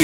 Fone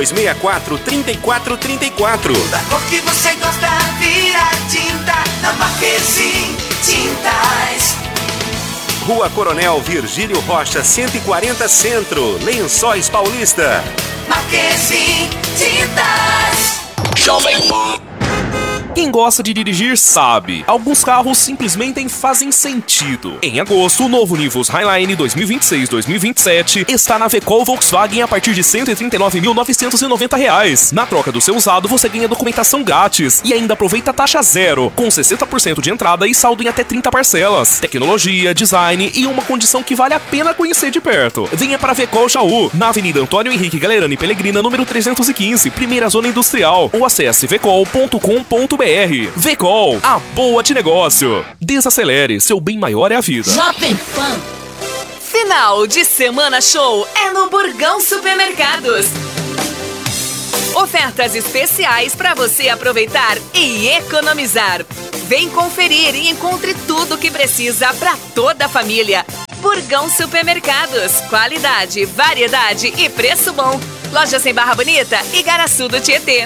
3264-3434. Da cor que você gosta, vira tinta na Marquezine Tintas. Rua Coronel Virgílio Rocha, 140 Centro, Lençóis Paulista. Marquezine Tintas. Jovem Pan. Quem gosta de dirigir sabe, alguns carros simplesmente fazem sentido. Em agosto, o novo Nivus Highline 2026-2027 está na Vecol Volkswagen a partir de R$ 139.990. Na troca do seu usado, você ganha documentação grátis e ainda aproveita taxa zero, com 60% de entrada e saldo em até 30 parcelas. Tecnologia, design e uma condição que vale a pena conhecer de perto. Venha para a Vecol Jaú, na Avenida Antônio Henrique Galerani Pellegrina, número 315, primeira zona industrial, ou acesse vecol.com.br. Vecol, a boa de negócio. Desacelere, seu bem maior é a vida. Jovem Pan. Final de semana show é no Burgão Supermercados. Ofertas especiais para você aproveitar e economizar. Vem conferir e encontre tudo o que precisa para toda a família. Burgão Supermercados, qualidade, variedade e preço bom. Lojas em Barra Bonita e Garaçu do Tietê.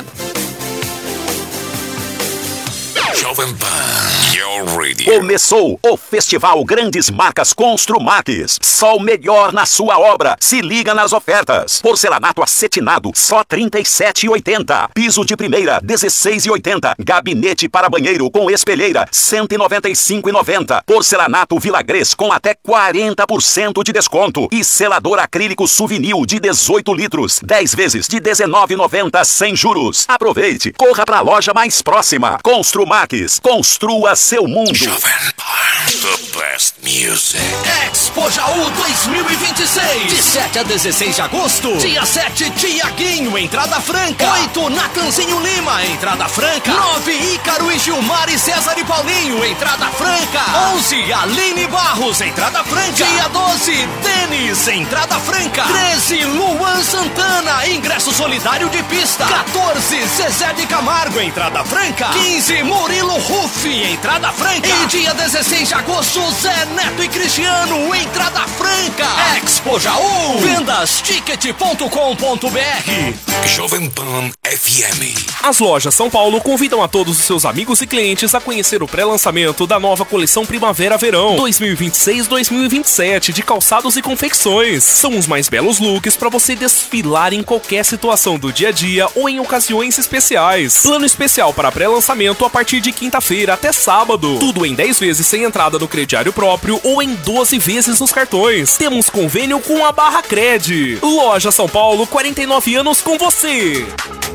Jovem Pan, your radio. Começou o Festival Grandes Marcas Construmax. Só o melhor na sua obra. Se liga nas ofertas. Porcelanato acetinado, só R$ 37,80. Piso de primeira, R$ 16,80. Gabinete para banheiro com espelheira, R$ 195,90. Porcelanato Villagrés com até 40% de desconto. E selador acrílico Souvenir de 18 litros. 10 vezes de R$ 19,90 sem juros. Aproveite. Corra para a loja mais próxima. Construmax. Construa seu mundo. Jovem Pan, the best music. Expo Jaú 2026. De 7 a 16 de agosto. Dia 7, Tiaguinho, entrada franca. 8, Natanzinho Lima, entrada franca. 9, Ícaro e Gilmar e César e Paulinho, entrada franca. 11, Aline Barros, entrada franca. Dia 12, Denis, entrada franca. 13, Luan Santana, ingresso solidário de pista. 14, Zezé de Camargo, entrada franca. 15, Murilo Ruff, entrada franca. E dia 16 de agosto, Zé Neto e Cristiano, entrada franca. Expo Jaú. Vendas ticket.com.br. Jovem Pan FM. As lojas São Paulo convidam a todos os seus amigos e clientes a conhecer o pré-lançamento da nova coleção Primavera-Verão 2026-2027 de calçados e confecções. São os mais belos looks para você desfilar em qualquer situação do dia a dia ou em ocasiões especiais. Plano especial para pré-lançamento a partir de quinta-feira até sábado. Tudo em 10 vezes sem entrada no crediário próprio ou em 12 vezes nos cartões. Temos convênio com a Barra Cred. Loja São Paulo, 49 anos com você.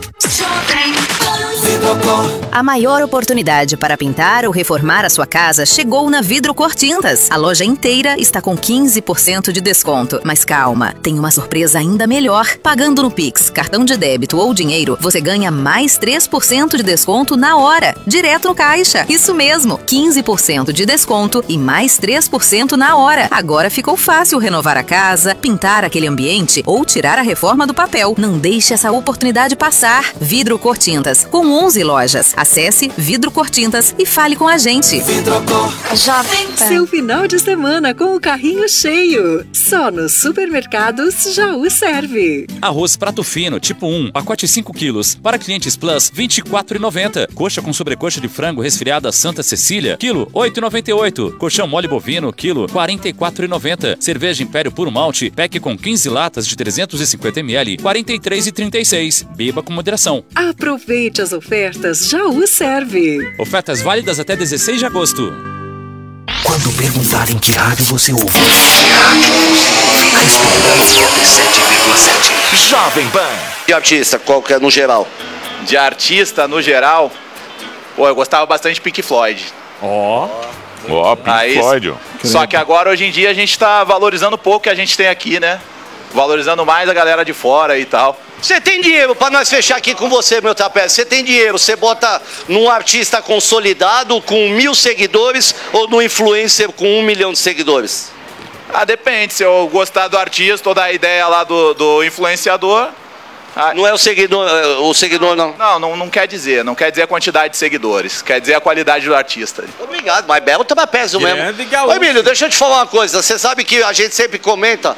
A maior oportunidade para pintar ou reformar a sua casa chegou na Vidrocor Tintas. A loja inteira está com 15% de desconto. Mas calma, tem uma surpresa ainda melhor. Pagando no Pix, cartão de débito ou dinheiro, você ganha mais 3% de desconto na hora, direto no caixa. Isso mesmo, 15% de desconto e mais 3% na hora. Agora ficou fácil renovar a casa, pintar aquele ambiente ou tirar a reforma do papel. Não deixe essa oportunidade passar. Vidrocor Tintas, com 11 lojas. Acesse Vidrocor Tintas e fale com a gente. Vidrocor. Jovem Pan. Seu final de semana com o carrinho cheio. Só nos supermercados Jaú serve. Arroz prato fino, tipo 1, pacote 5 quilos. Para clientes Plus, R$ 24,90. Coxa com sobrecoxa de frango resfriada Santa Cecília, quilo, R$ 8,98. Colchão mole bovino, quilo, R$ 44,90. Cerveja Império Puro Malte, pack com 15 latas de 350 ml, R$ 43,36. Beba com moderação. Aproveite as ofertas Jaú serve. Ofertas válidas até 16 de agosto. Quando perguntarem que rádio você ouve, responda 97,7. Jovem Pan. De artista, qual que é no geral? De artista, no geral, pô, eu gostava bastante de Pink Floyd. Pink Floyd. Só que agora, hoje em dia, a gente tá valorizando pouco o que a gente tem aqui, né? Valorizando mais a galera de fora e tal. Você tem dinheiro, pra nós fechar aqui com você, meu trapézio, você tem dinheiro, você bota num artista consolidado com 1.000 seguidores ou num influencer com 1 milhão de seguidores? Ah, depende, se eu gostar do artista ou da ideia lá do influenciador... Não é o seguidor não? Não quer dizer, não quer dizer a quantidade de seguidores, quer dizer a qualidade do artista. Obrigado, mas belo trapézio mesmo. Ô Emílio, deixa eu te falar uma coisa, você sabe que a gente sempre comenta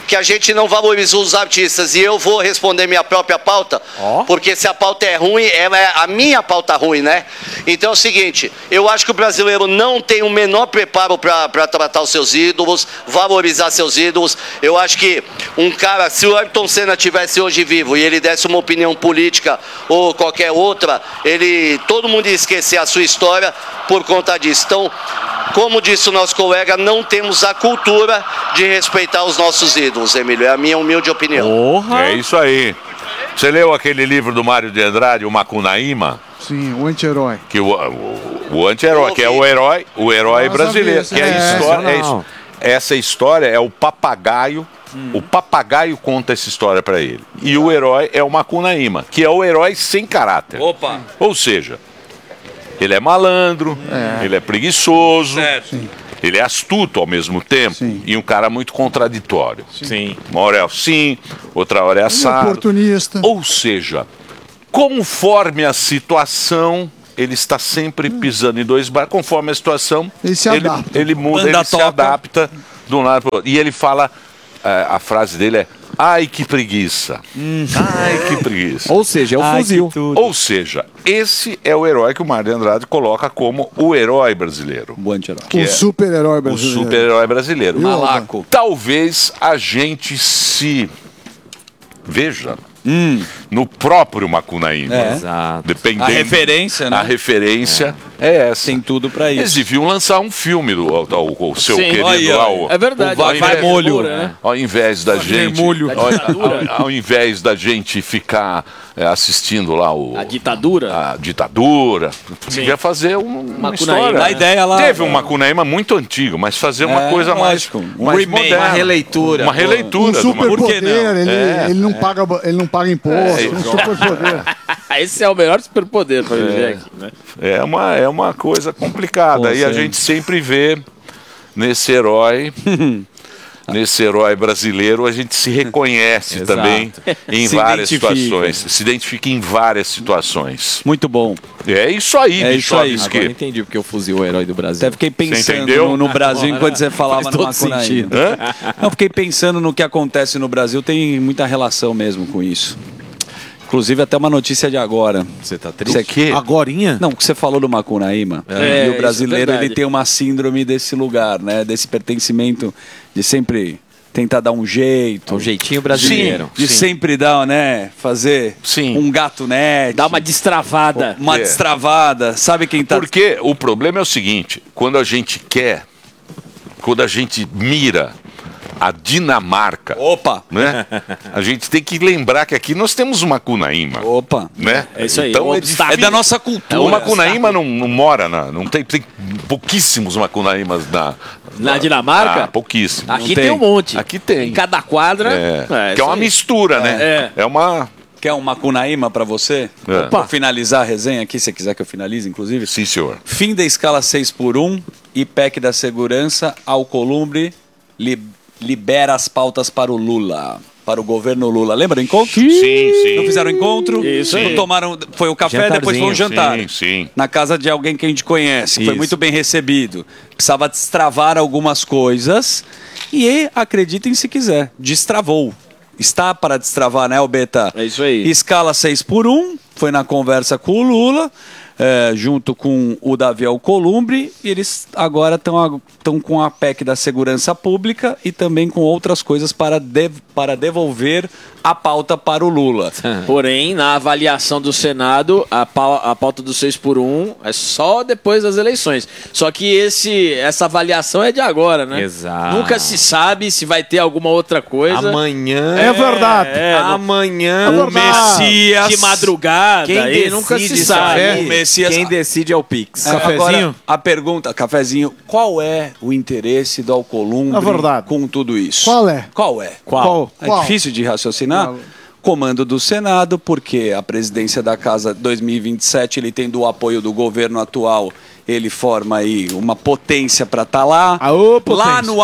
que a gente não valoriza os artistas. E eu vou responder minha própria pauta, porque se a pauta é ruim, é a minha pauta ruim, né? Então é o seguinte, eu acho que o brasileiro não tem o menor preparo para tratar os seus ídolos, valorizar seus ídolos. Eu acho que um cara, se o Ayrton Senna tivesse hoje vivo e ele desse uma opinião política ou qualquer outra, todo mundo ia esquecer a sua história por conta disso. Então, como disse o nosso colega, não temos a cultura de respeitar os nossos ídolos, Emílio. É a minha humilde opinião. É isso aí. Você leu aquele livro do Mário de Andrade, o Macunaíma? Sim, o anti-herói. Que o anti-herói, que é o herói brasileiro. Que a história, essa história é o papagaio. O papagaio conta essa história para ele. E o herói é o Macunaíma, que é o herói sem caráter. Opa! Ou seja, ele é malandro, ele é preguiçoso, ele é astuto ao mesmo tempo e um cara muito contraditório. Sim. Uma hora é assim, outra hora é assado. Oportunista. Ou seja, conforme a situação, ele está sempre pisando em dois barcos. Conforme a situação, ele se adapta. Ele muda, ele se adapta de um lado para o outro. E ele fala, a frase dele é: ai, que preguiça. Ai, que preguiça. Ou seja, é o fuzil. Ou seja, esse é o herói que o Mário de Andrade coloca como o herói brasileiro. O anti-herói. O super-herói brasileiro. O super-herói brasileiro. Malaco. Talvez a gente se veja no próprio Macunaíma. Exato. Dependendo. A referência, né? A referência é essa. Tem tudo pra isso. Eles deviam lançar um filme o seu querido olha, lá. é verdade. Ao invés da gente... Ao invés da gente ficar assistindo lá a ditadura. A ditadura. Podia fazer uma história. A ideia lá... Teve um Macunaíma muito antigo, mas fazer uma coisa mais remake, moderna. uma releitura. Uma releitura. Um superpoder, ele não paga imposto. Um superpoder. Esse é o melhor superpoder para viver aqui, né? É uma coisa complicada. E a gente sempre vê nesse herói brasileiro, a gente se reconhece também em várias situações. Se identifica em várias situações. Muito bom. É isso aí, Agora eu entendi porque eu fuzil o herói do Brasil. Até fiquei pensando no Brasil enquanto você falava no Macunaíma. Eu fiquei pensando no que acontece no Brasil, tem muita relação mesmo com isso. Inclusive até uma notícia de agora. Você tá triste? Aqui? Agorinha? Não, que você falou do Macunaíma. E o brasileiro ele tem uma síndrome desse lugar, né? Desse pertencimento de sempre tentar dar um jeito. Um jeitinho brasileiro. De sempre dar, né? Fazer um gato net. Dar uma destravada. Uma destravada. Sabe quem tá... Porque o problema é o seguinte, quando a gente mira a Dinamarca. Opa! Né? A gente tem que lembrar que aqui nós temos o Macunaíma. Opa! Né? É isso aí. Então é da nossa cultura. O Macunaíma não mora não tem pouquíssimos Macunaímas na Dinamarca? Ah, pouquíssimos. Aqui tem um monte. Aqui tem. Em cada quadra. Que é uma mistura, né? É uma... Quer um Macunaíma pra você? Pra finalizar a resenha aqui, se você quiser que eu finalize, inclusive. Sim, senhor. Fim da escala 6x1, IPEC da segurança, Alcolumbre libera as pautas para o Lula. Para o governo Lula. Lembra do encontro? Sim. Não fizeram encontro? Isso aí. Tomaram, foi o café, depois foi um jantar. Sim. Na casa de alguém que a gente conhece. Foi muito bem recebido. Precisava destravar algumas coisas. E acreditem se quiser, destravou. Está para destravar, né, Albeta? É isso aí. Escala 6x1, foi na conversa com o Lula, junto com o Davi Alcolumbre, e eles agora estão com a PEC da segurança pública e também com outras coisas para devolver a pauta para o Lula. Porém, na avaliação do Senado, a pauta do 6x1 é só depois das eleições. Só que essa avaliação é de agora, né? Exato. Nunca se sabe se vai ter alguma outra coisa. Amanhã. É verdade. Amanhã. O Messias. De madrugada. Quem nunca se decide sabe. O Messias. Quem decide é o Pix. Agora, a pergunta, cafezinho, qual é o interesse do Alcolumbre com tudo isso? Qual é? É difícil de raciocinar? Comando do Senado, porque a presidência da Casa 2027, ele tendo o apoio do governo atual, ele forma aí uma potência para estar lá. Lá no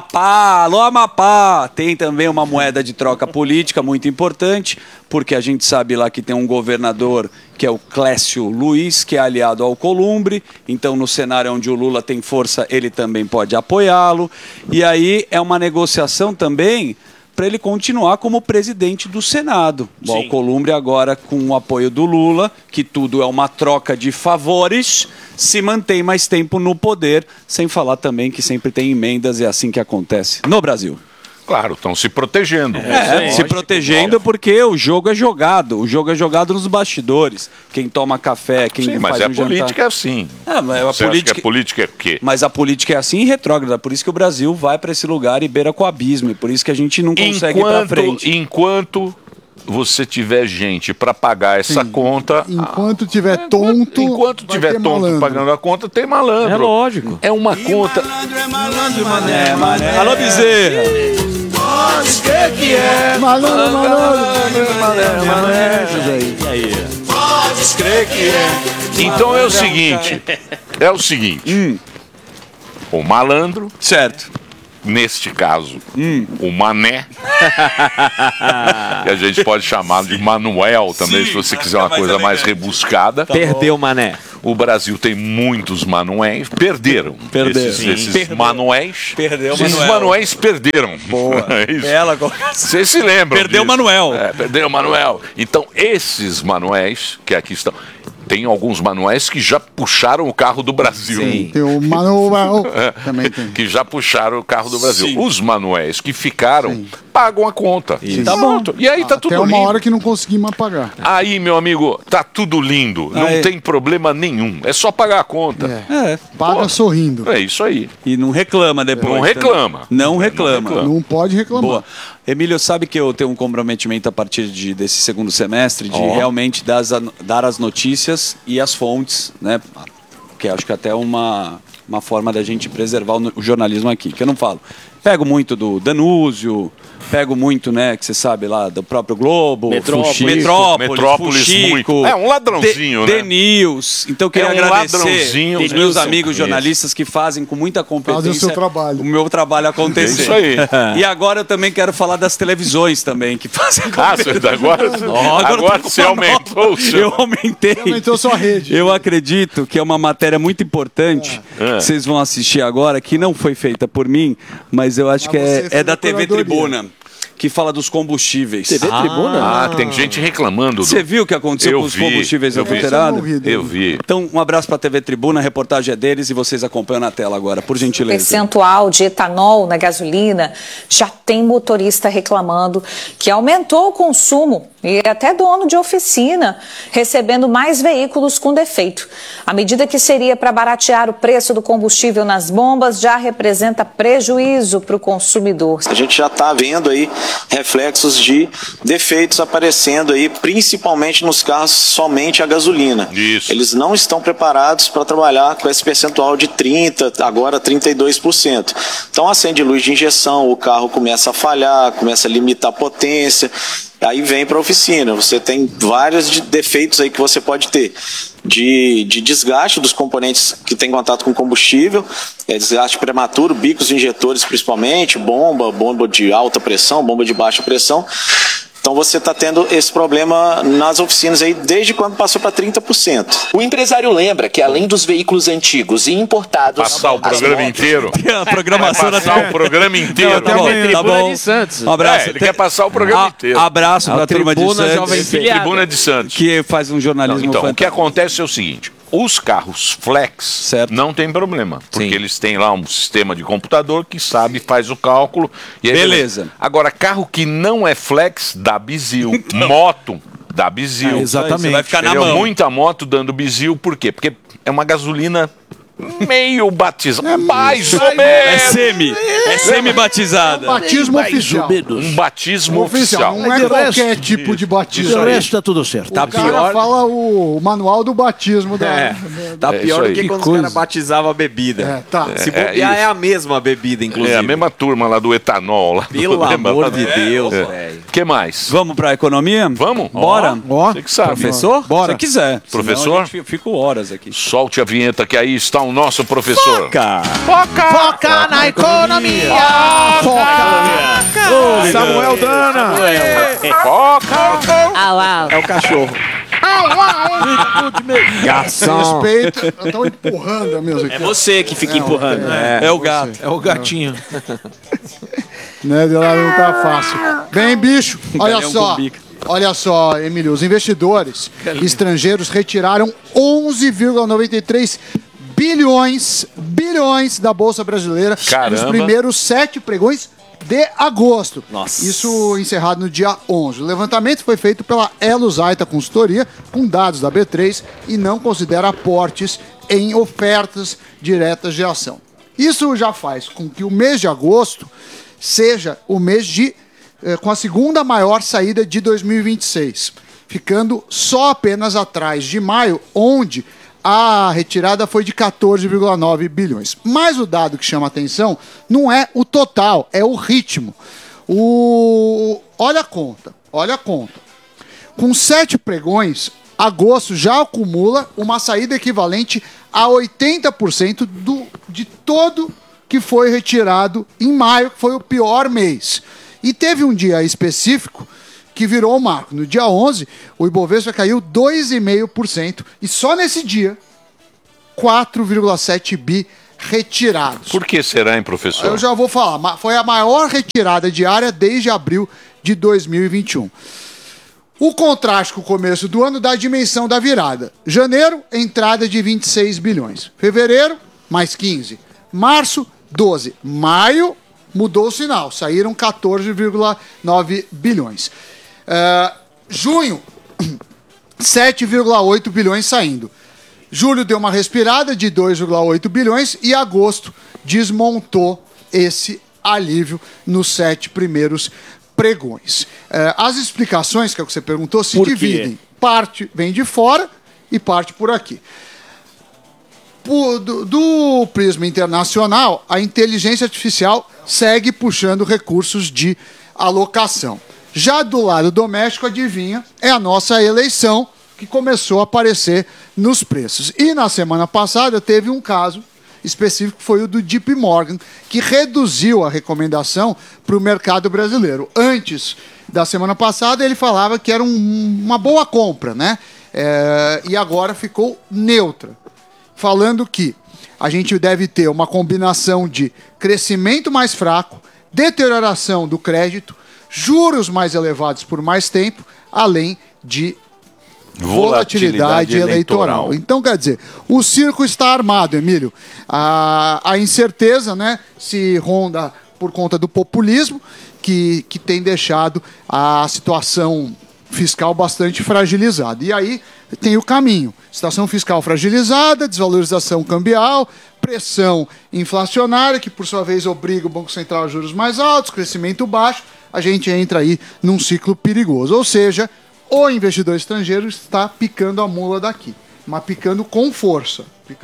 Amapá, tem também uma moeda de troca política muito importante, porque a gente sabe lá que tem um governador que é o Clécio Luiz, que é aliado ao Alcolumbre, então no cenário onde o Lula tem força, ele também pode apoiá-lo, e aí é uma negociação também para ele continuar como presidente do Senado. O Alcolumbre agora, com o apoio do Lula, que tudo é uma troca de favores, se mantém mais tempo no poder, sem falar também que sempre tem emendas, é assim que acontece no Brasil. Claro, estão se protegendo. Se protegendo porque o jogo é jogado. O jogo é jogado nos bastidores. Quem toma café, quem Sim, mas faz a um jantar. política é assim. Mas Você acha que a política é o quê? Mas a política é assim e retrógrada. Por isso que o Brasil vai para esse lugar e beira com o abismo. E por isso que a gente não consegue ir para frente. Enquanto você tiver gente para pagar essa conta... Enquanto tiver tonto... Enquanto tiver tonto malandro. pagando a conta, tem malandro. É lógico. É uma conta... Mané. Alô, Bezerra. Pode crer que é. Malandro. Pode crer que é. Então é o seguinte, o malandro, certo? Neste caso, o Mané, que a gente pode chamar de Manuel também, se você quiser uma coisa mais rebuscada. Perdeu o Mané. O Brasil tem muitos Manuéis, perderam. Esses Manuéis. Perdeu o Esses Manuel. Manuéis perderam. Boa. É isso. Bela. Vocês se lembram Perdeu o disso. Manuel. Perdeu o Manuel. Então, esses Manuéis, que aqui estão... Tem alguns Manuéis que já puxaram o carro do Brasil. Sim. Tem o Manuel. Também tem. Que já puxaram o carro do Brasil. Sim. Os Manuéis que ficaram pagam a conta. Sim. Tá bom. E aí tá tudo Até uma lindo. hora que não consegui mais pagar. Aí, meu amigo, tá tudo lindo. Não Aí. tem problema nenhum. É só pagar a conta. Paga sorrindo. É isso aí. E não reclama depois. Não reclama. Não reclama. Não pode reclamar. Boa. Emílio, sabe que eu tenho um comprometimento a partir desse segundo semestre de realmente dar as notícias e as fontes, né? Que acho que até uma forma da gente preservar o jornalismo aqui, que eu não falo. Pego muito do Danúzio, pego muito, né, que você sabe lá, do próprio Globo, Metrópolis, Fuxico. muito. É um ladrãozinho, né? The News. Então eu queria É um agradecer ladrãozinho. os meus Isso. amigos jornalistas que fazem com muita competência Fazem o seu trabalho. o meu trabalho acontecer. É isso aí. E agora eu também quero falar das televisões também, que fazem Agora você aumentou o seu. Eu aumentei. Aumentou sua rede. Eu acredito que é uma matéria muito importante que vocês vão assistir agora, que não foi feita por mim, mas eu acho que é da TV Tribuna, que fala dos combustíveis. TV Tribuna? Ah, tem gente reclamando. Você viu o que aconteceu com os combustíveis adulterados? Eu vi. Então, um abraço para a TV Tribuna, a reportagem é deles e vocês acompanham na tela agora, por gentileza. Percentual de etanol na gasolina, já tem motorista reclamando que aumentou o consumo e até dono de oficina recebendo mais veículos com defeito. A medida que seria para baratear o preço do combustível nas bombas já representa prejuízo para o consumidor. A gente já está vendo aí reflexos de defeitos aparecendo aí, principalmente nos carros somente a gasolina. Isso. Eles não estão preparados para trabalhar com esse percentual de 30%, agora 32%. Então acende luz de injeção, o carro começa a falhar, começa a limitar a potência, aí vem para a oficina. Você tem vários defeitos aí que você pode ter. De desgaste dos componentes que tem contato com combustível, desgaste prematuro, bicos injetores principalmente, bomba de alta pressão, bomba de baixa pressão. Então você está tendo esse problema nas oficinas aí desde quando passou para 30%. O empresário lembra que além dos veículos antigos e importados... Passar o programa inteiro. A programação Vai passar o programa inteiro. Tá bom. de Santos. Um abraço. Ele quer passar o programa inteiro. Abraço para a turma de Tribuna Santos, Jovem Filiada. Tribuna de Santos. que faz um jornalismo Então, o que fantástico. acontece é o seguinte: os carros flex não tem problema, porque eles têm lá um sistema de computador que sabe, faz o cálculo. E aí Beleza. Agora, carro que não é flex, dá bizil. Moto, dá bizil. Exatamente. Você vai ficar na Entendeu? mão. Muita moto dando bizil, por quê? Porque é uma gasolina meio batizada. Mais ou menos. É semi-batizada. Batismo oficial. Um batismo oficial. Não é qualquer tipo de batismo. O resto tá tudo certo. O cara fala o manual do batismo da... Tá É pior isso do que aí. quando Que os caras batizavam a bebida. tá. Se É, bobear, isso. é a mesma bebida, inclusive. É a mesma turma lá do etanol. Lá. Pelo Lembra amor lá de do- Deus, É. velho. Que mais? Vamos para a economia? Vamos? Bora. Você que sabe. Professor? Bora. Se quiser. Professor? Senão a gente fica horas aqui. Solte a vinheta que aí está o nosso professor. Foca na economia! Foca! Samuel Dana! Foca! É o cachorro. Garçom! Respeita. Estão empurrando a mesa aqui. É você que fica empurrando. É o gato. É o gatinho. Né, Delari, não tá fácil. Bem, bicho, olha só, Emílio, os investidores estrangeiros retiraram 11,93 bilhões da Bolsa Brasileira nos primeiros 7 pregões de agosto. Nossa. Isso encerrado no dia 11. O levantamento foi feito pela Elos Aita Consultoria, com dados da B3, e não considera aportes em ofertas diretas de ação. Isso já faz com que o mês de agosto seja o mês com a segunda maior saída de 2026, ficando só apenas atrás de maio, onde a retirada foi de 14,9 bilhões. Mas o dado que chama atenção não é o total, é o ritmo. Olha a conta. Com 7 pregões, agosto já acumula uma saída equivalente a 80% de todo que foi retirado em maio, que foi o pior mês. E teve um dia específico que virou o marco. No dia 11, o Ibovespa caiu 2,5%. E só nesse dia, 4,7 bi retirados. Por que será, hein, professor? Eu já vou falar. Foi a maior retirada diária desde abril de 2021. O contraste com o começo do ano dá a dimensão da virada. Janeiro, entrada de 26 bilhões. Fevereiro, mais 15. Março, 12. Maio, mudou o sinal. Saíram 14,9 bilhões. Junho, 7,8 bilhões saindo. Julho deu uma respirada de 2,8 bilhões e agosto desmontou esse alívio nos 7 primeiros pregões. As explicações, que é o que você perguntou, se dividem. Parte vem de fora e parte por aqui. Do prisma internacional, a inteligência artificial segue puxando recursos de alocação. Já do lado doméstico, adivinha, é a nossa eleição que começou a aparecer nos preços. E na semana passada teve um caso específico, que foi o do JP Morgan, que reduziu a recomendação para o mercado brasileiro. Antes da semana passada, ele falava que era uma boa compra, né? E agora ficou neutra, falando que a gente deve ter uma combinação de crescimento mais fraco, deterioração do crédito, juros mais elevados por mais tempo, além de volatilidade eleitoral. Então, quer dizer, o circo está armado, Emílio. A incerteza, né, se ronda por conta do populismo, que tem deixado a situação fiscal bastante fragilizada. E aí tem o caminho. Situação fiscal fragilizada, desvalorização cambial, pressão inflacionária, que por sua vez obriga o Banco Central a juros mais altos, crescimento baixo. A gente entra aí num ciclo perigoso. Ou seja, o investidor estrangeiro está picando a mula daqui, mas picando com força.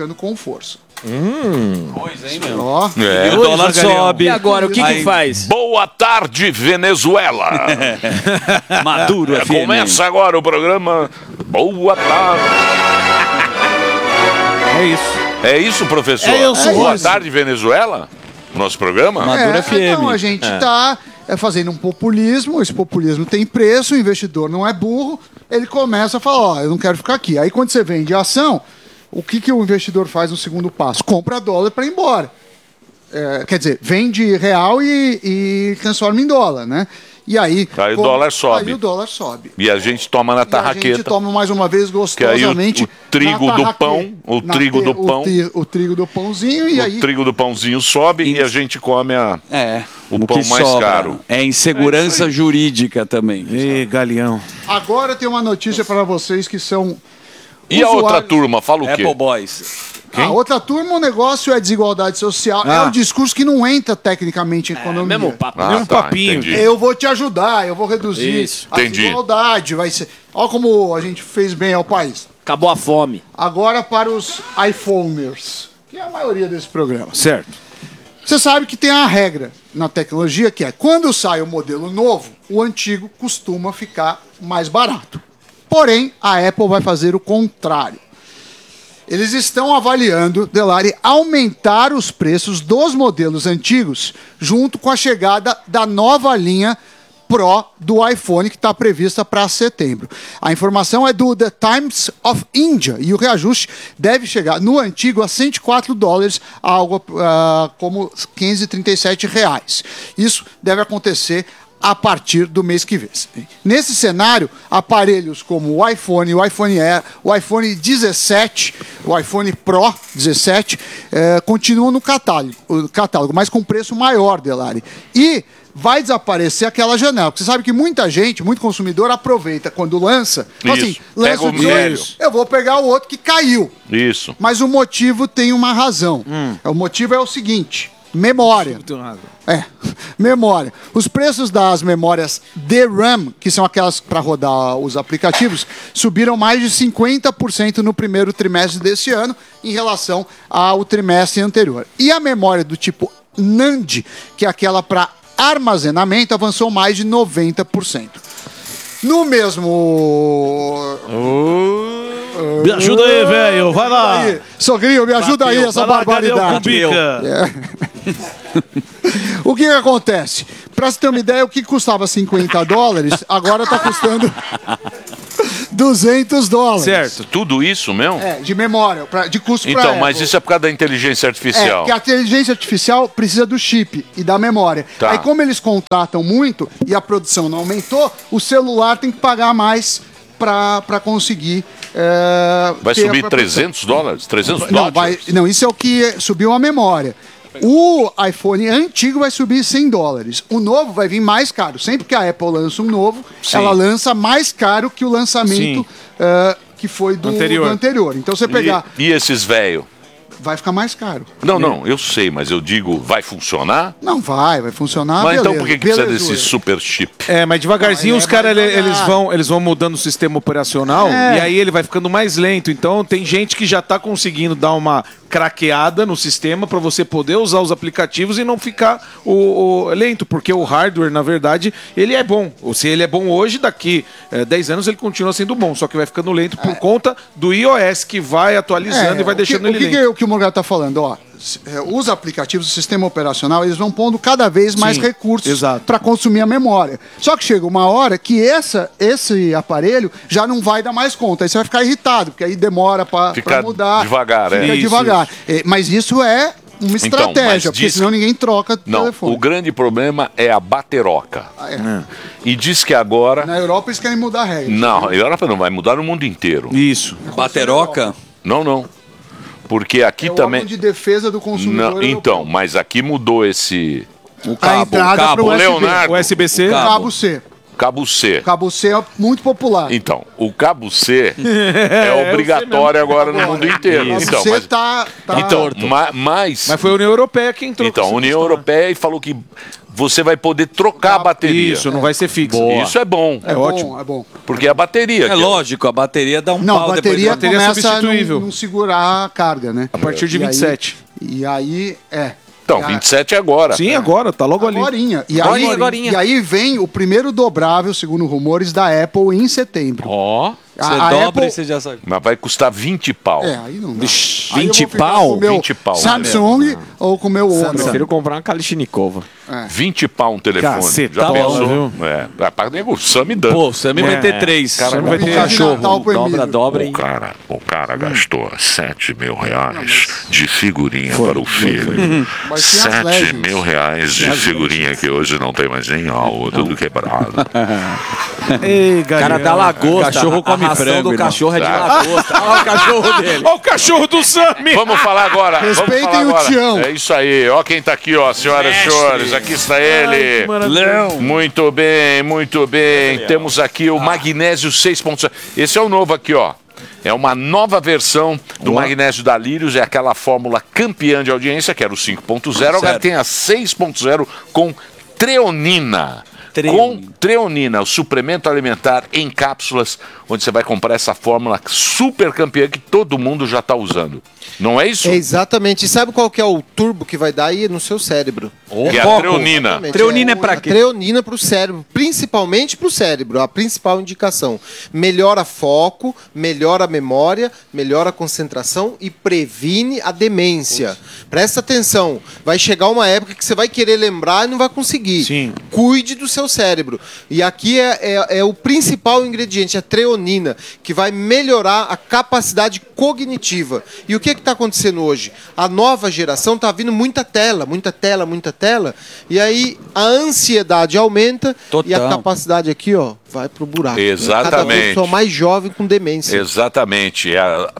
Coisa, hein, meu? Ó, o dólar sobe. E agora, o que faz? Boa tarde, Venezuela. Maduro, FM. Começa agora o programa Boa Tarde. É isso. É isso, professor? Boa tarde, Venezuela? Nosso programa? Maduro FM. Então, a gente está fazendo um populismo, esse populismo tem preço, o investidor não é burro, ele começa a falar, eu não quero ficar aqui. Aí quando você vende ação, o que o investidor faz no segundo passo? Compra dólar para ir embora. Quer dizer, vende real e transforma em dólar, né? E aí o dólar sobe. Aí o dólar sobe. E a gente toma na tarraqueta. A gente toma mais uma vez gostosamente. Que aí o trigo do pão, o trigo do pãozinho e aí o trigo do pãozinho sobe e a gente come o pão mais sobra. caro. É insegurança jurídica também. Ê, galeão. Agora tem uma notícia para vocês que são E a outra turma, fala o quê? Apple Boys. A outra turma, o negócio é desigualdade social. É um discurso que não entra tecnicamente em economia. Mesmo papo. Mesmo papinho. Entendi. Eu vou te ajudar, eu vou reduzir a desigualdade. Vai ser. Olha como a gente fez bem ao país. Acabou a fome. Agora para os iPhoners, que é a maioria desse programa. Certo. Você sabe que tem a regra na tecnologia que é quando sai o modelo novo, o antigo costuma ficar mais barato. Porém, a Apple vai fazer o contrário. Eles estão avaliando, Delari, aumentar os preços dos modelos antigos junto com a chegada da nova linha Pro do iPhone, que está prevista para setembro. A informação é do The Times of India e o reajuste deve chegar no antigo a $104, algo como R$537. Isso deve acontecer a partir do mês que vem. Nesse cenário, aparelhos como o iPhone, o iPhone Air, o iPhone 17, o iPhone Pro 17, continuam no catálogo, mas com preço maior, Delari. E vai desaparecer aquela janela. Porque você sabe que muita gente, muito consumidor, aproveita quando lança. Então, assim, lança o 18, eu vou pegar o outro que caiu. Isso. Mas o motivo tem uma razão. O motivo é o seguinte: memória. Memória. Os preços das memórias DRAM, que são aquelas para rodar os aplicativos, subiram mais de 50% no primeiro trimestre desse ano em relação ao trimestre anterior. E a memória do tipo NAND, que é aquela para armazenamento, avançou mais de 90%. No mesmo... Me ajuda aí, velho. Vai lá. Aí. Sogrinho, me ajuda aí essa barbaridade. O que acontece? Pra você ter uma ideia, o que custava $50, agora tá custando $200. Certo. Tudo isso mesmo? De memória, de custo pra Então, mas isso é por causa da inteligência artificial. Porque a inteligência artificial precisa do chip e da memória. Tá. Aí, como eles contratam muito e a produção não aumentou, o celular tem que pagar mais para conseguir... vai subir $300? $300? Não, isso é o que subiu a memória. O iPhone antigo vai subir $100. O novo vai vir mais caro. Sempre que a Apple lança um novo, ela lança mais caro que o lançamento que foi do anterior. Então, você pegar... E esses velhos? Vai ficar mais caro. Não, eu sei, mas eu digo, vai funcionar? Não vai funcionar. Mas então por que precisa desse super chip? Mas devagarzinho os caras eles vão mudando o sistema operacional e aí ele vai ficando mais lento. Então tem gente que já tá conseguindo dar uma craqueada no sistema para você poder usar os aplicativos e não ficar lento, porque o hardware, na verdade, ele é bom. Se ele é bom hoje, daqui 10 anos ele continua sendo bom, só que vai ficando lento por conta do iOS que vai atualizando e vai deixando ele lento. O que o Morgado está falando, os aplicativos, o sistema operacional, eles vão pondo cada vez mais recursos para consumir a memória. Só que chega uma hora que esse aparelho já não vai dar mais conta. Aí você vai ficar irritado, porque aí demora para mudar. Devagar, Fica devagar. Mas isso é uma estratégia, porque senão ninguém troca telefone. O grande problema é a bateroca. E diz que agora... Na Europa eles querem mudar a regra. Não, a Europa não, vai mudar no mundo inteiro. Isso. Bateroca? Não. Porque aqui também... órgão de defesa do consumidor. Não, então, mas aqui mudou esse... O cabo. Leonardo. USB-C. Cabo C. Cabo C. Cabo C é muito popular. Então, o cabo C é obrigatório agora no mundo inteiro. O Então, C tá mas foi a União Europeia que entrou. Então, a União Europeia e falou que você vai poder trocar a bateria. Isso, não vai ser fixo. Isso é bom. É ótimo. É bom. Porque a bateria... É lógico, a bateria dá um pau a bateria depois. começa a não segurar a carga, né? A partir de 27. E aí, Então, 27 é agora. Sim, agora, tá logo ali. Agorinha. E aí vem o primeiro dobrável, segundo rumores, da Apple em setembro. Você dobra e você já sabe. Mas vai custar 20 pau. Aí não dá. 20 pau? 20 pau. Samsung ou com o meu Honor. Prefiro comprar uma Kalishnikova. 20 pau um telefone. Caceta, já pensou? viu? O Sami dando. Pô, o Sami vai ter 3. Cara, vai ter cachorro. Dobra. O cara gastou R$7 mil de figurinha para o filho. R$7 mil de figurinha que hoje não tem mais nem algo, tudo quebrado. Ei, cara da lagosta. Cachorro come ração frango, do irmão. cachorro é de lagosta. Olha o cachorro dele. Olha o cachorro do Sami. Vamos falar agora. Respeitem o Tião. É isso aí. Ó quem tá aqui, ó, senhoras e senhores. Aqui está ele. Leão. Muito bem, muito bem. Temos aqui o Magnésio 6.0. Esse é o novo aqui, ó. É uma nova versão do Magnésio da Lírios, é aquela fórmula campeã de audiência, que era o 5.0, agora tem a 6.0 com treonina. Com treonina, o suplemento alimentar em cápsulas, onde você vai comprar essa fórmula super campeã que todo mundo já está usando. Não é isso? É exatamente. E sabe qual que é o turbo que vai dar aí no seu cérebro? Que é a treonina. Exatamente. Treonina é pra quê? Treonina para o cérebro, principalmente para o cérebro. A principal indicação. Melhora foco, melhora a memória, melhora a concentração e previne a demência. Presta atenção. Vai chegar uma época que você vai querer lembrar e não vai conseguir. Sim. Cuide do seu seu cérebro. E aqui é o principal ingrediente, a treonina, que vai melhorar a capacidade cognitiva. E o que está acontecendo hoje? A nova geração está vindo muita tela. E aí a ansiedade aumenta e a capacidade aqui, ó, vai pro buraco. Exatamente. Cada vez pessoa mais jovem com demência. Exatamente. É a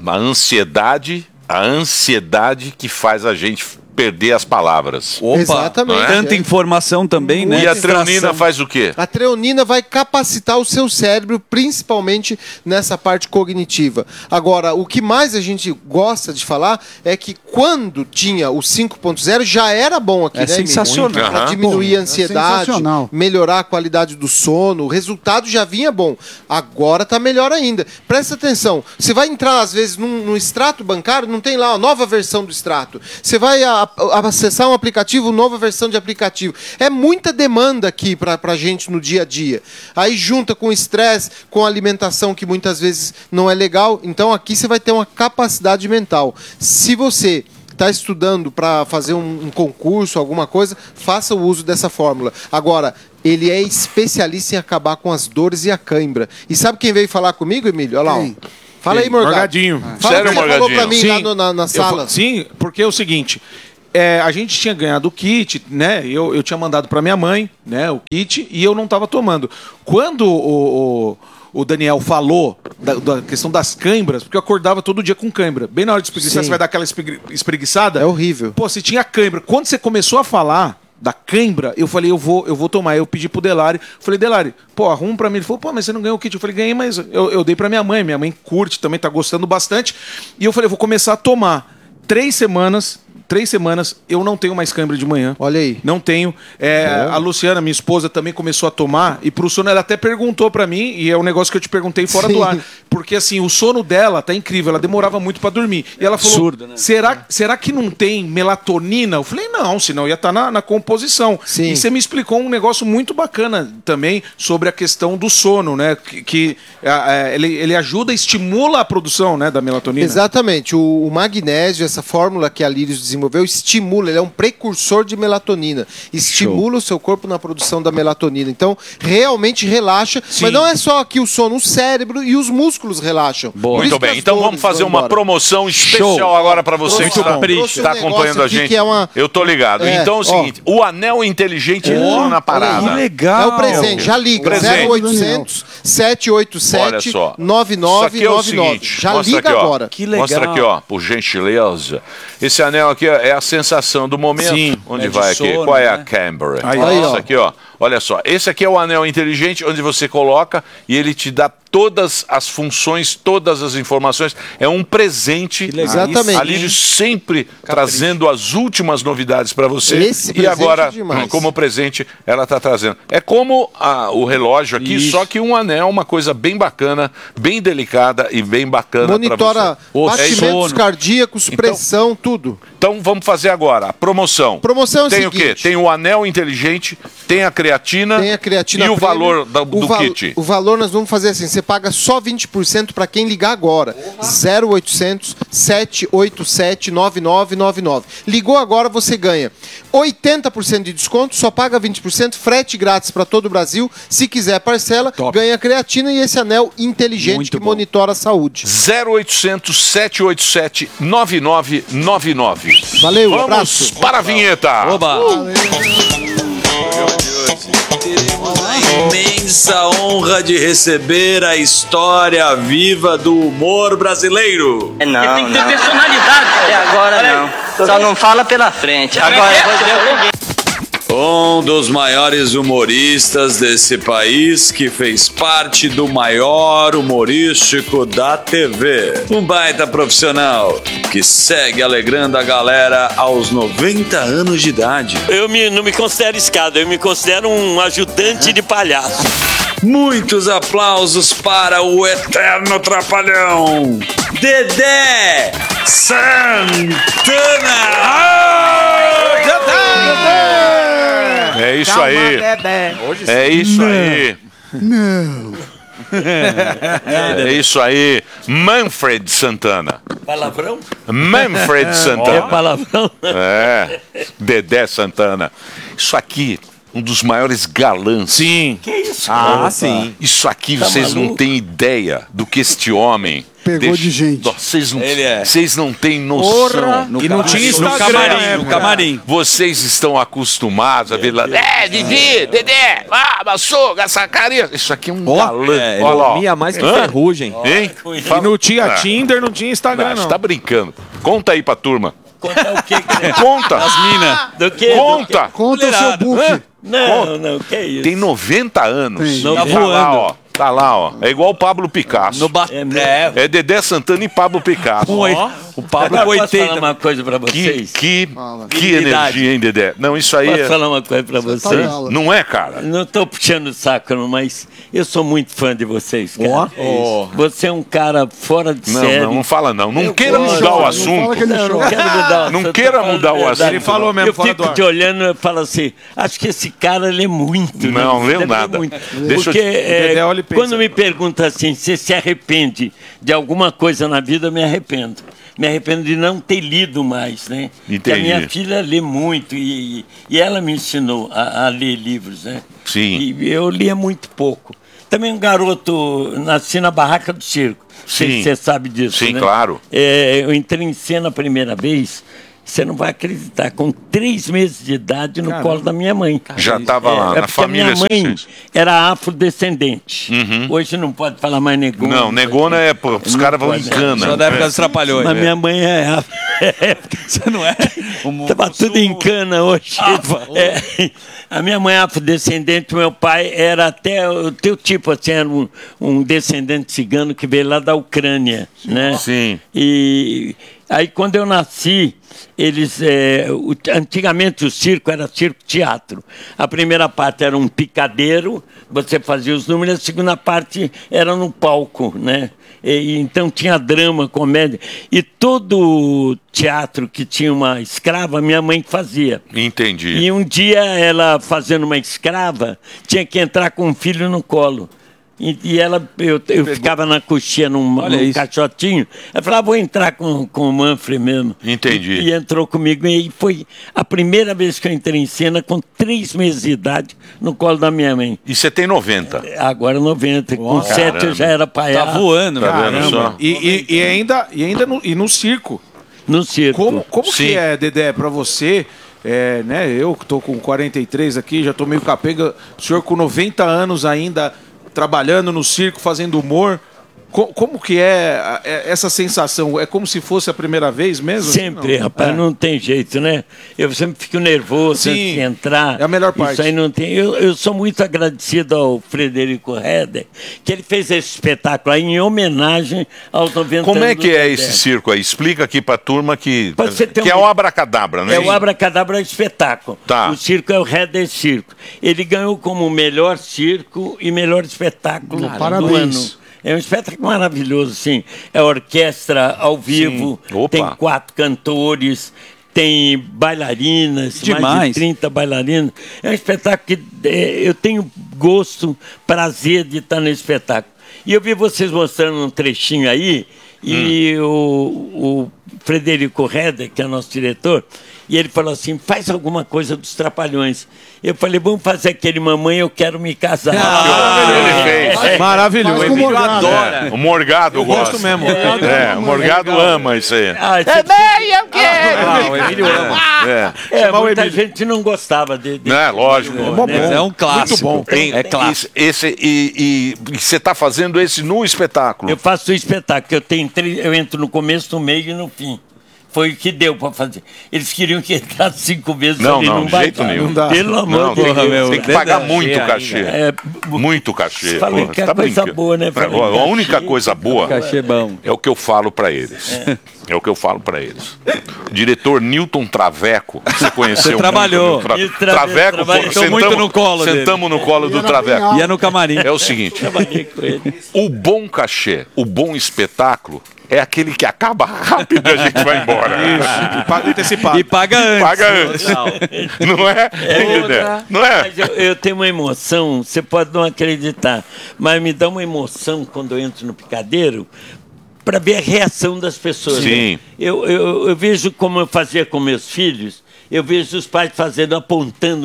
ansiedade que faz a gente perder as palavras. Opa, exatamente. Tanta informação também, né? E a treonina faz o quê? A treonina vai capacitar o seu cérebro, principalmente nessa parte cognitiva. Agora, o que mais a gente gosta de falar é que quando tinha o 5.0 já era bom aqui, né? Sensacional. Para diminuir a ansiedade, melhorar a qualidade do sono, o resultado já vinha bom. Agora tá melhor ainda. Presta atenção, você vai entrar às vezes no extrato bancário, não tem lá a nova versão do extrato. Você vai acessar um aplicativo, nova versão de aplicativo. É muita demanda aqui pra gente no dia a dia. Aí junta com o estresse, com a alimentação que muitas vezes não é legal. Então aqui você vai ter uma capacidade mental. Se você está estudando para fazer um concurso, alguma coisa, faça o uso dessa fórmula. Agora, ele é especialista em acabar com as dores e a cãibra. E sabe quem veio falar comigo, Emílio? Olha lá, ó. Fala aí, Morgadinho. Sério, Morgadinho? Falou pra mim lá na sala. Sim, porque é o seguinte... a gente tinha ganhado o kit, né? Eu tinha mandado para minha mãe, né? O kit, e eu não estava tomando. Quando o Daniel falou da questão das cãibras, porque eu acordava todo dia com cãibra. Bem na hora de espreguiçar, você vai dar aquela espreguiçada. É horrível. Pô, você tinha cãibra. Quando você começou a falar da cãibra, eu falei, eu vou tomar. Eu pedi pro Delari. Falei, Delari, pô, arruma pra mim. Ele falou, pô, mas você não ganhou o kit. Eu falei, ganhei, mas eu dei pra minha mãe. Minha mãe curte também, tá gostando bastante. E eu falei, vou começar a tomar. 3 semanas eu não tenho mais cãibra de manhã. Olha aí. Não tenho. A Luciana, minha esposa, também começou a tomar. E pro sono, ela até perguntou pra mim, e é um negócio que eu te perguntei fora do ar. Porque assim, o sono dela tá incrível, ela demorava muito pra dormir. E ela falou, absurdo, né? Será que não tem melatonina? Eu falei, não, senão ia estar na composição. Sim. E você me explicou um negócio muito bacana também sobre a questão do sono, né? Que ele ajuda, estimula a produção, né, da melatonina. Exatamente. O magnésio, essa fórmula que a Lírios desenvolveu, estimula, ele é um precursor de melatonina. Estimula o seu corpo na produção da melatonina. Então, realmente relaxa. Sim. Mas não é só aqui o sono, o cérebro e os músculos relaxam. Muito bem, então vamos fazer uma promoção especial agora para você que está acompanhando a gente. Eu tô ligado. Então é o seguinte, o anel inteligente entrou na parada. Que legal. É o presente, já liga. 0800 787 9999. Já liga agora. Que legal. Mostra aqui, ó, por gentileza. Esse anel aqui é a sensação do momento. Sim, onde vai aqui? Sono, qual é a Canberra? Isso aqui, ó. Olha só, esse aqui é o anel inteligente, onde você coloca e ele te dá todas as funções, todas as informações. É um presente. Exatamente. A Lírio sempre trazendo as últimas novidades para você. E agora, como presente, ela está trazendo. É como o relógio aqui, só que um anel, uma coisa bem bacana, bem delicada e bem bacana para você. Monitora batimentos cardíacos, pressão, tudo. Então vamos fazer agora a promoção. Promoção é o tem seguinte. O quê? Tem o anel inteligente, tem a creatina e o valor do kit. O valor nós vamos fazer assim, você paga só 20% para quem ligar agora. 0800 787 9999. Ligou agora, você ganha 80% de desconto, só paga 20%, frete grátis para todo o Brasil. Se quiser parcela, ganha creatina e esse anel inteligente monitora a saúde. 0800 787 9999. Valeu, vamos abraço. Para a vinheta. Oba. Teremos a imensa honra de receber a história viva do humor brasileiro. Não, tem que ter personalidade. Até agora não. Só não fala pela frente. Agora eu vou dizer o seguinte. Um dos maiores humoristas desse país, que fez parte do maior humorístico da TV. Um baita profissional que segue alegrando a galera aos 90 anos de idade. Eu não me considero escada, eu me considero um ajudante de palhaço. Muitos aplausos para o eterno trapalhão, Dedé Santana! É isso aí. É isso aí. Não. É isso aí. Manfred Santana. Palavrão? Manfred Santana. É palavrão? É. Dedé Santana. Isso aqui um dos maiores galãs. Sim. Que isso? Sim. Isso aqui Tá vocês não maluco? têm ideia do que este homem... Pegou de gente. Vocês não, Ele é. vocês não têm noção. Porra. E não tinha Instagram. No camarim. Vocês estão acostumados a ver lá. Didi, Dedé, Massoga, essa carinha. Isso aqui é um galã. Ele Olha lá, ó. comia mais que Hã? ferrugem. Hein? E não tinha Tinder, não tinha Instagram, Você não. tá brincando. Conta aí pra turma. Contar o quê? Conta. As minas. Do quê? Conta. Conta o seu book. Hã? Não, que é isso? Tem 90 anos. Tem. Tá lá, ó. Tá lá, ó. É igual o Pablo Picasso. É Dedé Santana e Pablo Picasso. O Pablo Eu com posso falar 80. uma coisa pra vocês? Que energia, hein, Dedé? Não, isso aí Posso é... falar uma coisa pra vocês? Não é, cara? Não tô puxando o saco, não, mas eu sou muito fã de vocês, cara. Você é um cara fora de série. Não fala não. Não Eu queira gosto. mudar o Não assunto. fala que ele chora. Não quero mudar o assunto. Não queira tô falando mudar o a verdade. assunto. Ele falou mesmo, Eu fora fico do ar. te olhando e falo assim, acho que esse cara lê muito. Não, né? leu Deve ler nada. muito. Deixa eu Porque te- Dedé olha e pensa. quando me pergunta assim, você se arrepende de alguma coisa na vida, eu me arrependo. Me arrependo de não ter lido mais, né? Porque a Entendi. minha filha lê muito e ela me ensinou a ler livros, né? Sim. E eu lia muito pouco. Também um garoto, nasci na barraca do circo. Sim. Você sabe disso, Sim, né? claro. Eu entrei em cena a primeira vez, você não vai acreditar, com 3 meses de idade no colo da minha mãe. Já tava lá, na porque a família minha mãe circense. era afrodescendente. Uhum. Hoje não pode falar mais negona. Não, negona é... Pô, os caras vão em cana. Só da época dos trapalhões. Mas minha mãe é... Você não é? Tava tudo em cana hoje. A minha mãe é afrodescendente, meu pai era até o teu tipo, assim, era um descendente cigano que veio lá da Ucrânia, né? Sim. E aí quando eu nasci, antigamente o circo era circo-teatro. A primeira parte era um picadeiro, você fazia os números, a segunda parte era no palco, né? Então tinha drama, comédia. E todo teatro que tinha uma escrava, minha mãe fazia. Entendi. E um dia ela, fazendo uma escrava, tinha que entrar com um filho no colo. E ela, eu ficava na coxinha num caixotinho. Ela falava, vou entrar com o Manfred mesmo. Entendi. E entrou comigo. E foi a primeira vez que eu entrei em cena com 3 meses de idade no colo da minha mãe. E você tem 90. Agora 90. Com 7 eu já era palhaço. Tá voando, Tá vendo só? E ainda no circo. No circo. Como que é, Dedé, pra você? Né, eu que tô com 43 aqui, já tô meio capenga. O senhor com 90 anos ainda, trabalhando no circo, fazendo humor. Como que é essa sensação? É como se fosse a primeira vez mesmo? Sempre, rapaz, não tem jeito, né? Eu sempre fico nervoso antes de entrar. É a melhor parte. Isso aí não tem. Eu sou muito agradecido ao Frederico Heder, que ele fez esse espetáculo aí em homenagem aos 90 Como anos é que do é Dedé. esse circo aí? Explica aqui pra turma que ter é uma- o Abracadabra, né? É o Abracadabra espetáculo. Tá. O circo é o Heder Circo. Ele ganhou como melhor circo e melhor espetáculo do Parabéns. ano. É um espetáculo maravilhoso, sim. É orquestra ao vivo, Opa. tem 4 cantores, tem bailarinas, mais de Demais. 30 bailarinas. É um espetáculo que eu tenho gosto, prazer de estar nesse espetáculo. E eu vi vocês mostrando um trechinho aí, e o Frederico Heder, que é nosso diretor, e ele falou assim, faz alguma coisa dos Trapalhões. Eu falei, vamos fazer aquele Mamãe, eu quero me casar. Ele fez. Maravilhoso. Faz com o Emílio Morgado. adora. O Morgado Eu gosto gosta. mesmo. O Morgado ama isso aí. Eu quero! O Emílio ama. Muita gente não gostava dele. É, lógico. Mas é um clássico. Muito bom. É clássico. E você tá fazendo esse no espetáculo. Eu faço o espetáculo, eu entro no começo, no meio e no fim. Foi o que deu pra fazer. Eles queriam que entrasse 5 vezes Não, ali, não, não de vai jeito dar. nenhum. Não dá. Pelo amor Não, de tem Deus. que pagar muito cachê. Muito cachê. Falei Pô, que é tá coisa brincando. boa, né? Falei, A cachê. única coisa boa Cachê bom. é o que eu falo pra eles. É o que eu falo pra eles. Diretor Newton Traveco, você conheceu Você trabalhou. E Traveco, trabalhei. Tô muito no colo dele. sentamos no colo do Traveco. Ia no camarim. É o seguinte, Trabalhei com ele. o bom cachê, o bom espetáculo é aquele que acaba rápido e a gente vai embora. Isso. E paga antecipado. E paga antes. Paga antes. Não é? Não é? Mas eu tenho uma emoção, você pode não acreditar, mas me dá uma emoção quando eu entro no picadeiro para ver a reação das pessoas. Sim. Né? Eu vejo como eu fazia com meus filhos, eu vejo os pais fazendo, apontando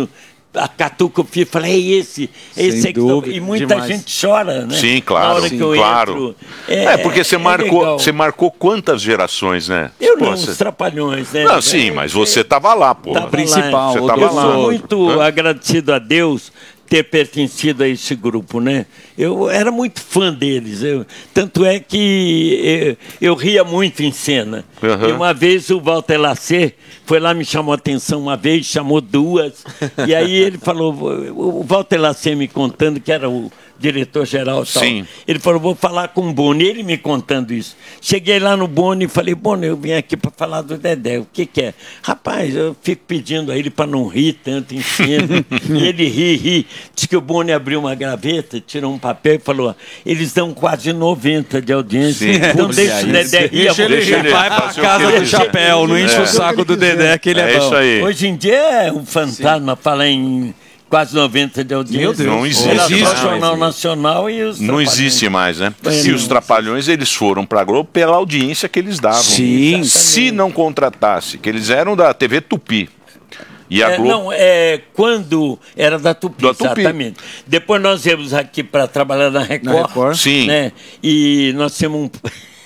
a catuca o filho, falei, é esse aí que tá... E muita demais. gente chora, né? Sim, Na claro. hora que eu claro. entro. Porque você legal. marcou quantas gerações, né? Eu não, os Trapalhões, né? Não, sim, mas você tava lá, pô. Tava principal, Você lá. tava Eu lá. sou muito agradecido a Deus ter pertencido a esse grupo, né? Eu era muito fã deles. Tanto é que eu ria muito em cena. Uhum. E uma vez o Walter Lacer foi lá, me chamou a atenção uma vez, chamou duas. E aí ele falou, o Walter Lacer me contando que era o diretor-geral e tal. Sim. Ele falou, vou falar com o Boni, ele me contando isso. Cheguei lá no Boni e falei, Boni, eu vim aqui para falar do Dedé, o que é? Rapaz, eu fico pedindo a ele para não rir tanto em cena. E ele ri. Diz que o Boni abriu uma gaveta, tirou um papel e falou, eles dão quase 90 de audiência. Sim. Então deixa o Dedé rir. Deixa ele rir. Vai pra casa do chapéu, não enche o saco do Dedé, que ele é bom. isso aí. Hoje em dia é um fantasma falar em quase 90 de audiência. Meu Deus, não existe. Era só o mais. Jornal Nacional e os Não Trapalhões. existe mais, né? É, E não. os Trapalhões, eles foram pra Globo pela audiência que eles davam. Sim. Se não contratasse, que eles eram da TV Tupi. E a Globo... Não, quando era da Tupi, exatamente. Depois nós viemos aqui para trabalhar na Record. Sim. Né? E nós temos um...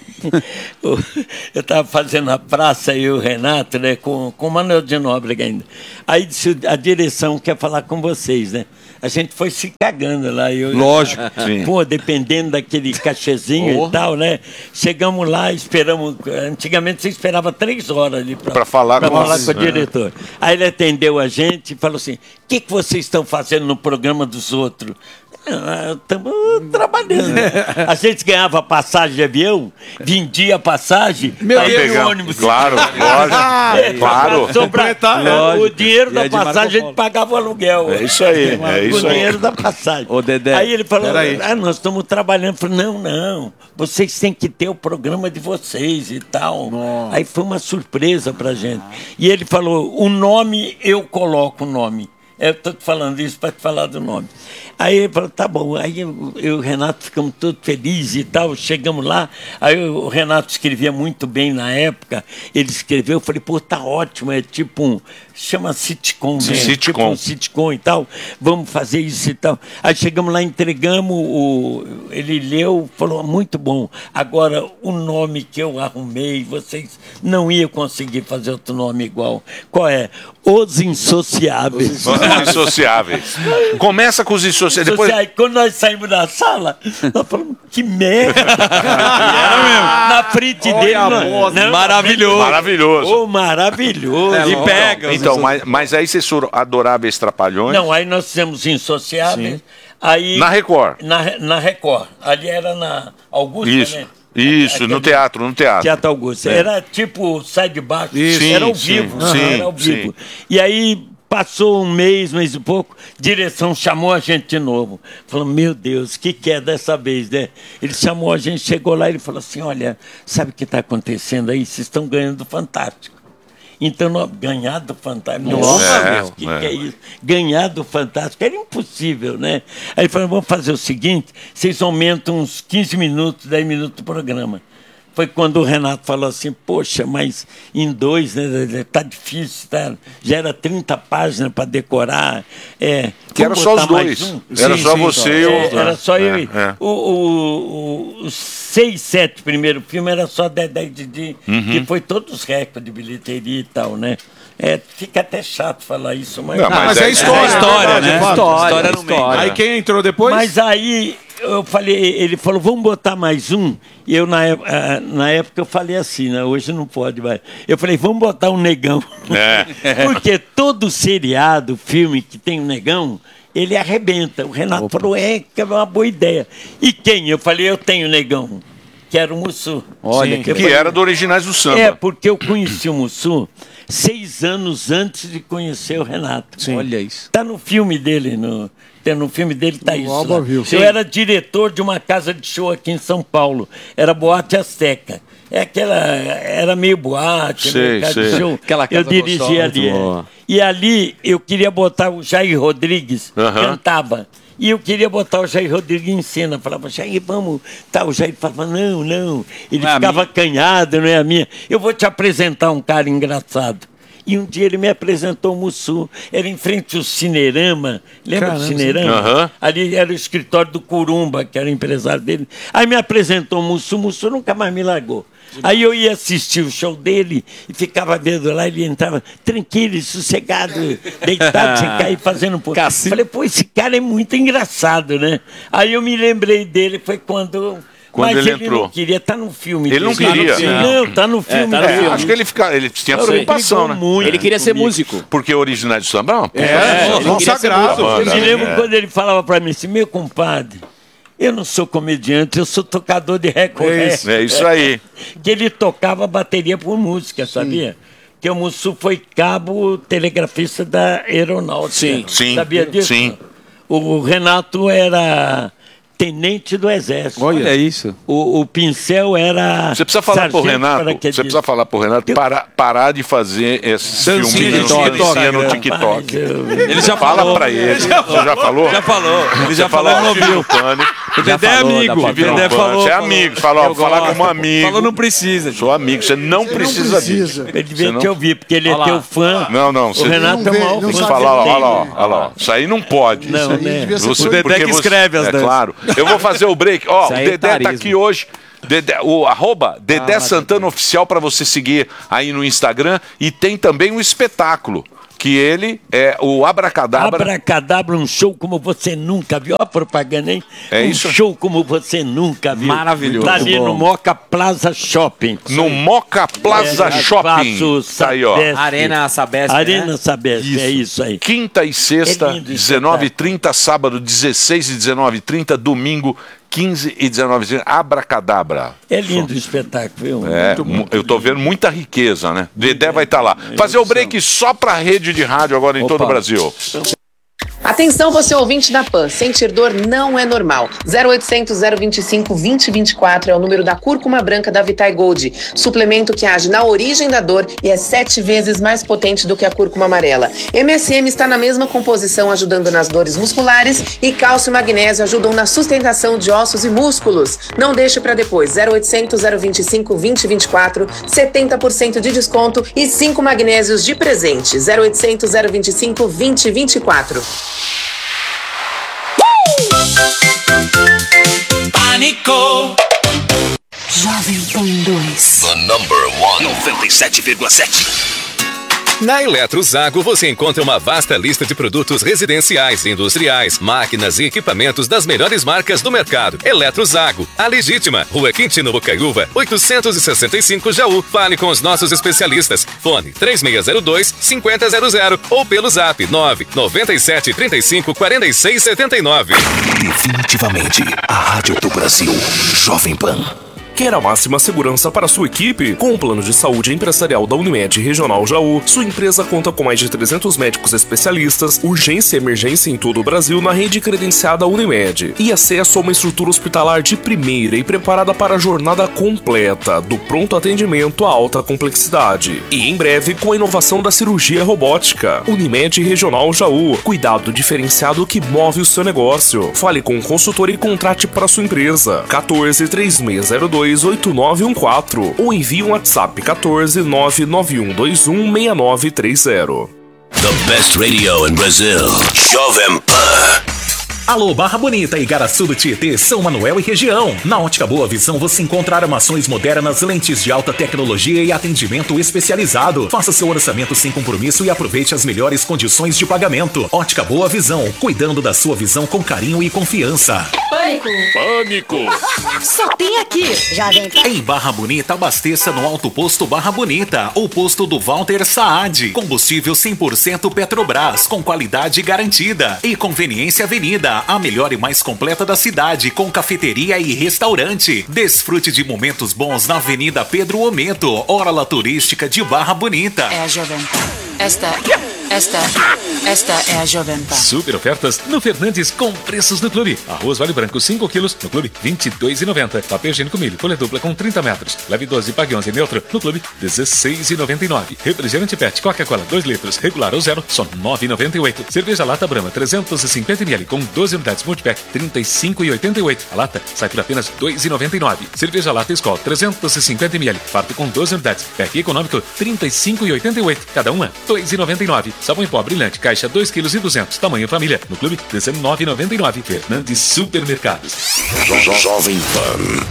Eu estava fazendo a praça e o Renato, né, com o Manuel de Nóbrega ainda. Aí disse, a direção quer falar com vocês, né? A gente foi se cagando lá. Lógico. Pô, dependendo daquele cachezinho e tal, né? Chegamos lá, esperamos. Antigamente você esperava 3 horas ali para falar com o diretor. Aí ele atendeu a gente e falou assim: o que vocês estão fazendo no programa dos outros? Estamos trabalhando. A gente ganhava passagem de avião, vendia a passagem, aí no ônibus. Claro, lógico. Claro. O dinheiro da passagem a gente pagava o aluguel. É isso aí. O dinheiro da passagem. Ô, Dedé, aí ele falou: peraí. nós estamos trabalhando. Eu falei: não, vocês têm que ter o programa de vocês e tal. Aí foi uma surpresa pra gente. E ele falou: o nome, eu coloco o nome. Eu estou te falando isso para te falar do nome. Aí ele falou, tá bom. Aí eu e o Renato ficamos todos felizes e tal. Chegamos lá. Aí o Renato escrevia muito bem na época. Ele escreveu, eu falei, pô, tá ótimo. É tipo um... Chama sitcom, né? Sitcom. Tipo um sitcom e tal. Vamos fazer isso e tal. Aí chegamos lá, entregamos. Ele leu, falou, muito bom. Agora, o nome que eu arrumei, vocês não iam conseguir fazer outro nome igual. Qual é? Os Insociáveis. Os Insociáveis. Começa com os Insociáveis. Depois... Aí, quando nós saímos da sala, nós falamos, que merda. Era mesmo. Na frente dele. Maravilhoso. Maravilhoso. Oh, maravilhoso. E pega. Então, mas aí vocês foram adoráveis Trapalhões? Não, aí nós fizemos Insociáveis. Aí, na Record? Na Record. Ali era na Augusta, isso. né? Isso, no teatro. Teatro Augusta. Era tipo, sai de baixo. Era ao vivo. Era ao vivo. E aí passou um mês e pouco, direção chamou a gente de novo. Falou, meu Deus, o que é dessa vez, né? Ele chamou a gente, chegou lá e ele falou assim, olha, sabe o que está acontecendo aí? Vocês estão ganhando do Fantástico. Então, ganhar do Fantástico. Nossa, o que é isso? Ganhar do Fantástico era impossível, né? Aí ele falou, vamos fazer o seguinte, vocês aumentam uns 15 minutos, 10 minutos do programa. Foi quando o Renato falou assim, poxa, mas em 2, né, tá difícil, tá? Já era 30 páginas para decorar. Que era só os dois. Era só você e o... Era só eu. Os 6, 7 primeiros filmes era só Dedé e Didi, que foi todos os recordes de bilheteria e tal, né? Fica até chato falar isso, mas... Não, mas é história, né? História no meio. Aí quem entrou depois? Mas aí eu falei, ele falou, vamos botar mais um. E eu, na época, eu falei assim, né? Hoje não pode mais. Eu falei, vamos botar um negão. Porque todo seriado, filme que tem um negão, ele arrebenta. O Renato falou, que é uma boa ideia. E quem? Eu falei, eu tenho negão. Que era o Mussum. Olha, que era do Originais do Samba. Porque eu conheci o Mussum 6 anos antes de conhecer o Renato. Sim. Olha isso. Tá no filme dele, no filme dele tá isso lá. Eu era diretor de uma casa de show aqui em São Paulo. Era Boate Azteca. Era meio boate, meio casa de show. Eu dirigia ali. E ali eu queria botar o Jair Rodrigues, cantava. E eu queria botar o Jair Rodrigues em cena. Falava, Jair, vamos. O Jair falava, não. Ele ficava acanhado, não é a minha. Eu vou te apresentar um cara engraçado. E um dia ele me apresentou o Mussum. Era em frente ao Cinerama. Lembra do Cinerama? Aham. Ali era o escritório do Curumba, que era o empresário dele. Aí me apresentou o Mussum nunca mais me largou. Aí eu ia assistir o show dele e ficava vendo lá, ele entrava tranquilo, sossegado, deitado, sem cair, fazendo um pouco. Falei, pô, esse cara é muito engraçado, né? Aí eu me lembrei dele, foi quando mas ele ele entrou. não queria, tá no filme. Ele não dele. queria. Não, tá no filme. tá no filme. Acho que ele tinha preocupação, né? Ele queria ser músico. Porque Originais do Samba é uma puta ele banda. queria ser músico. Eu me lembro É. quando ele falava pra mim assim, meu compadre, eu não sou comediante, eu sou tocador de recorrente. É isso aí. Que ele tocava bateria por música, sabia? Que o Mussum foi cabo telegrafista da aeronáutica. Sim. Sabia disso? Sim. O Renato era tenente do exército. Olha isso. O Pincel era Você precisa falar pro sargento Renato, paraquedista. você precisa falar pro Renato parar de fazer esses Dancinha filmes de dancinha no TikTok. TikTok. Ele já Fala falou. pra ele. Você já falou? Já falou. Ele já falou, não ouviu. O Dedé é amigo. O Dedé falou. Você é amigo. Fala, ó, falar como amigo. Falou, não precisa. Sou amigo, você não precisa disso. Ele devia Você te ouvir, porque ele é teu fã. Não. O Renato é mal Você fã. fala, olha lá. Isso aí não pode. Não, né? Você, O Dedé que escreve as danças. Claro. Eu vou fazer o break. Ó, o Isso aí é Dedé tá tarismo. aqui hoje. O arroba Dedé Santana Oficial para você seguir aí no Instagram. E tem também um espetáculo. Que ele é o Abracadabra. Abracadabra, um show como você nunca viu. Olha a propaganda, hein? É um isso? show como você nunca viu. Maravilhoso. Tá ali Muito no bom. Moca Plaza Shopping. No Moca Plaza Shopping. Tá aí, ó. Arena Sabesp, Arena né? Sabesp, é isso aí. Quinta e sexta, É lindo 19h30, sábado 16 e 19h30, domingo 15 e 19h30, Abracadabra. É lindo o espetáculo, viu? É, eu tô vendo muita riqueza, né? Dedé vai estar lá. Fazer o break só pra rede de rádio agora em todo o Brasil. Atenção, você ouvinte da PAN, sentir dor não é normal. 0800 025 2024 é o número da cúrcuma branca da Vitae Gold, suplemento que age na origem da dor e é 7 vezes mais potente do que a cúrcuma amarela. MSM está na mesma composição, ajudando nas dores musculares, e cálcio e magnésio ajudam na sustentação de ossos e músculos. Não deixe para depois. 0800 025 2024, 70% de desconto e 5 magnésios de presente. 0800 025 2024. Pânico. Jovem Pan 2. The number one. 97,7. Na Eletrozago você encontra uma vasta lista de produtos residenciais, industriais, máquinas e equipamentos das melhores marcas do mercado. Eletrozago, a legítima, Rua Quintino Bocaiúva, 865 Jaú. Fale com os nossos especialistas. Fone 3602-5000 ou pelo zap 997354679. Definitivamente a rádio do Brasil. Jovem Pan. Quer a máxima segurança para sua equipe? Com o plano de saúde empresarial da Unimed Regional Jaú, sua empresa conta com mais de 300 médicos especialistas, urgência e emergência em todo o Brasil na rede credenciada Unimed e acesso a uma estrutura hospitalar de primeira e preparada para a jornada completa, do pronto atendimento à alta complexidade. E em breve com a inovação da cirurgia robótica. Unimed Regional Jaú, cuidado diferenciado que move o seu negócio. Fale com o consultor e contrate para sua empresa. 14 3602 8914 ou envie um WhatsApp 14 99121 6930. The best radio in Brazil. Jovem Pan. Alô, Barra Bonita e Garaçu do Tietê, São Manuel e região. Na Ótica Boa Visão você encontra armações modernas, lentes de alta tecnologia e atendimento especializado. Faça seu orçamento sem compromisso e aproveite as melhores condições de pagamento. Ótica Boa Visão, cuidando da sua visão com carinho e confiança. Pânico. Pânico! Só tem aqui. Jovem Pan. Em Barra Bonita, abasteça no Alto Posto Barra Bonita, o posto do Walter Saad. Combustível 100% Petrobras, com qualidade garantida. E Conveniência Avenida, a melhor e mais completa da cidade, com cafeteria e restaurante. Desfrute de momentos bons na Avenida Pedro Omento, orla turística de Barra Bonita. É a Jovem Pan. Esta Esta é a Jovem Pan. Super ofertas no Fernandes com preços no Clube. Arroz Vale Branco 5 quilos no Clube R$ 22,90. Papel higiênico milho, folha dupla com 30 metros. Leve 12 e pague 11 neutro no Clube R$ 16,99. Refrigerante PET Coca-Cola 2 litros regular ou zero só R$ 9,98. Cerveja Lata Brahma 350 ml com 12 unidades multipack R$ 35,88. A lata sai por apenas R$ 2,99. Cerveja Lata Skol 350 ml farto com 12 unidades. Pack econômico R$ 35,88. Cada uma R$ 2,99. Sabão em pó brilhante caixa 2,2 kg tamanho família no Clube R$ 19,99. Fernandes Supermercados. Jovem Pan.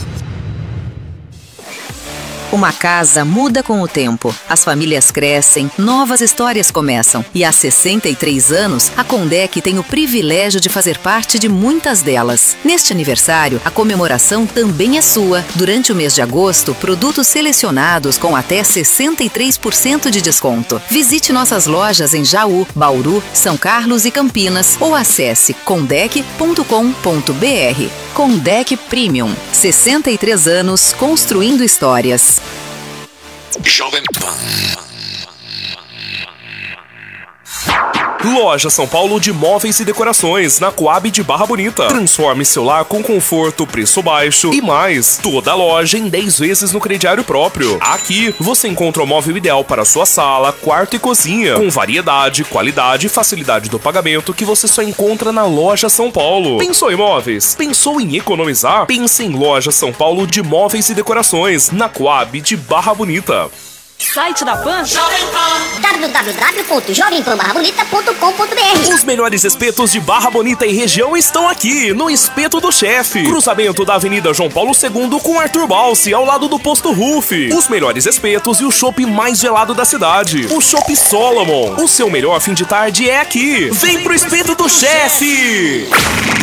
Uma casa muda com o tempo. As famílias crescem, novas histórias começam. E há 63 anos, a Condec tem o privilégio de fazer parte de muitas delas. Neste aniversário, a comemoração também é sua. Durante o mês de agosto, produtos selecionados com até 63% de desconto. Visite nossas lojas em Jaú, Bauru, São Carlos e Campinas ou acesse condec.com.br. Condec Premium. 63 anos construindo histórias. Jovem Pan. Loja São Paulo de Móveis e Decorações, na Coab de Barra Bonita. Transforme seu lar com conforto, preço baixo e mais. Toda a loja em 10 vezes no crediário próprio. Aqui você encontra o móvel ideal para sua sala, quarto e cozinha, com variedade, qualidade e facilidade do pagamento que você só encontra na Loja São Paulo. Pensou em móveis? Pensou em economizar? Pense em Loja São Paulo de Móveis e Decorações, na Coab de Barra Bonita. Site da Pan? www.jovempan.bonita.com.br. Os melhores espetos de Barra Bonita e região estão aqui, no Espeto do Chefe. Cruzamento da Avenida João Paulo II com Arthur Balsi, ao lado do Posto Ruff. Os melhores espetos e o chopp mais gelado da cidade. O Chopp Solomon. O seu melhor fim de tarde é aqui. Vem pro Espeto do Chefe!